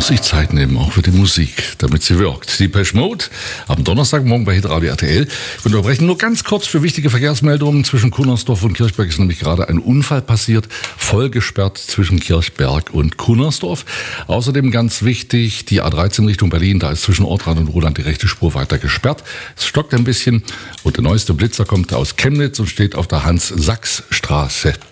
muss sich Zeit nehmen, auch für die Musik, damit sie wirkt. Depeche Mode am Donnerstagmorgen bei Hitradio RTL. Wir unterbrechen nur ganz kurz für wichtige Verkehrsmeldungen. Zwischen Kunnersdorf und Kirchberg ist nämlich gerade ein Unfall passiert, voll gesperrt zwischen Kirchberg und Kunnersdorf. Außerdem ganz wichtig, die A13 Richtung Berlin, da ist zwischen Ortrand und Roland die rechte Spur weiter gesperrt. Es stockt ein bisschen und der neueste Blitzer kommt aus Chemnitz und steht auf der Hans-Sachs-Straße.